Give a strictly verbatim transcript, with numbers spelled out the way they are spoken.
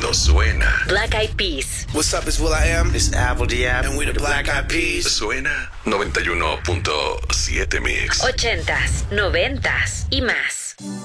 mundo suena. Black Eyed Peas. What's up, it's Will I Am. This is Apple Diab. And we the Black Eyed Peas. Suena noventa y uno punto siete Mix. Ochentas, noventas y más.